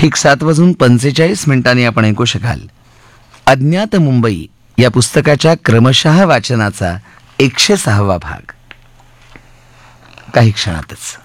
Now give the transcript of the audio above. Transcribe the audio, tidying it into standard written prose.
ठीक 7:45 आपण ऐकू शकाल अज्ञात मुंबई या पुस्तकाच्या क्रमशः वाचनाचा 106वा भाग काही क्षणातच.